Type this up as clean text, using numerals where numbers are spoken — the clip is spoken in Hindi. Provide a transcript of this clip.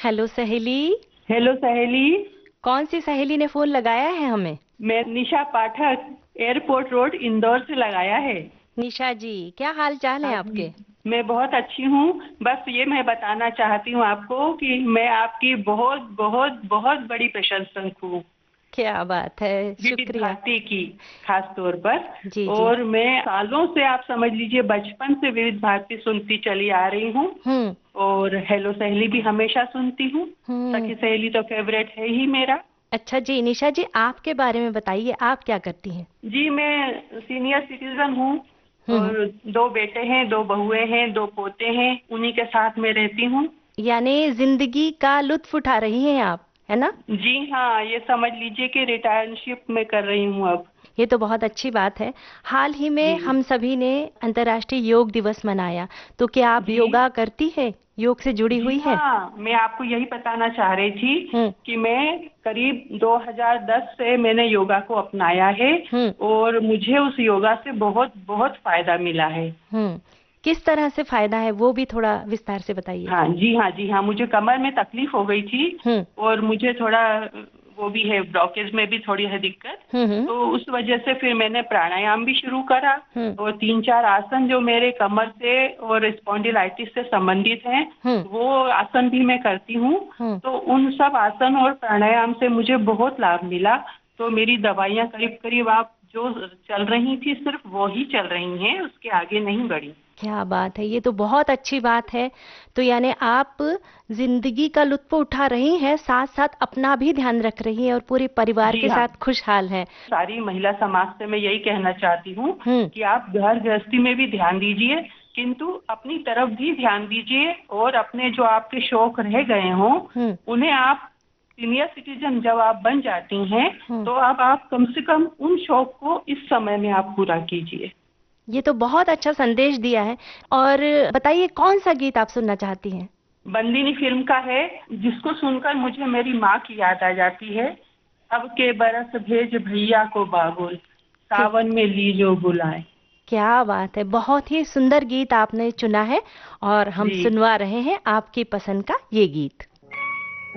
हेलो सहेली। हेलो सहेली। कौन सी सहेली ने फोन लगाया है हमें? मैं निशा पाठक, एयरपोर्ट रोड, इंदौर से लगाया है। निशा जी, क्या हाल चाल है हाँ जी। आपके? मैं बहुत अच्छी हूँ। बस ये मैं बताना चाहती हूँ आपको कि मैं आपकी बहुत बहुत बहुत बड़ी प्रशंसक हूँ, क्या बात है, विविध शुक्रिया। भारती की खास तौर पर। जी जी। और मैं सालों से, आप समझ लीजिए बचपन से विविध भारती सुनती चली आ रही हूँ। हम्म और हेलो सहेली भी हमेशा सुनती हूँ। हम्म। सखी सहेली तो फेवरेट है ही मेरा। अच्छा जी, निशा जी आपके बारे में बताइए, आप क्या करती हैं? जी, मैं सीनियर सिटीजन हूँ। हम्म। और दो बेटे हैं, दो बहुएं हैं, दो पोते हैं, उन्हीं के साथ में रहती हूँ। यानी जिंदगी का लुत्फ उठा रही हैं आप, है ना? जी हाँ, ये समझ लीजिए कि रिटायरशिप में कर रही हूँ अब। ये तो बहुत अच्छी बात है। हाल ही में जी हम सभी ने अंतर्राष्ट्रीय योग दिवस मनाया, तो क्या आप जी। योगा करती है? योग से जुड़ी जी हुई है? हाँ, मैं आपको यही बताना चाह रही थी हम्म कि मैं करीब 2010 से मैंने योगा को अपनाया है। हम्म और मुझे उस योगा से बहुत बहुत फायदा मिला है। हम्म। किस तरह से फायदा है वो भी थोड़ा विस्तार से बताइए। हाँ जी, हाँ जी, हाँ, मुझे कमर में तकलीफ हो गई थी। हम्म और मुझे थोड़ा वो भी है, ब्लॉकेज में भी थोड़ी है दिक्कत। हम्म। तो उस वजह से फिर मैंने प्राणायाम भी शुरू करा। हम्म और तीन चार आसन जो मेरे कमर से और स्पॉन्डिलाइटिस से संबंधित हैं, हम्म वो आसन भी मैं करती हूँ। हम्म। तो उन सब आसन और प्राणायाम से मुझे बहुत लाभ मिला। तो मेरी दवाइयाँ करीब करीब आप जो चल रही थी सिर्फ वो ही चल रही हैं, उसके आगे नहीं बढ़ी। क्या बात है, ये तो बहुत अच्छी बात है। तो यानी आप जिंदगी का लुत्फ उठा रही हैं, साथ साथ अपना भी ध्यान रख रही हैं और पूरे परिवार जी के हाँ। साथ खुशहाल हैं। सारी महिला समाज से मैं यही कहना चाहती हूँ हम्म कि आप घर गृहस्थी में भी ध्यान दीजिए, किंतु अपनी तरफ भी ध्यान दीजिए। और अपने जो आपके शौक रह गए हों, हम्म उन्हें आप सीनियर सिटीजन जब आप बन जाती हैं, हम्म। तो अब आप कम से कम उन शौक को इस समय में आप पूरा कीजिए। ये तो बहुत अच्छा संदेश दिया है। और बताइए, कौन सा गीत आप सुनना चाहती हैं? बंदिनी फिल्म का है, जिसको सुनकर मुझे मेरी माँ की याद आ जाती है। अब के बरस भेज भैया को बाबुल, कि सावन में लीजो बुलाए। क्या बात है, बहुत ही सुंदर गीत आपने चुना है और हम जी सुनवा रहे हैं आपकी पसंद का ये गीत।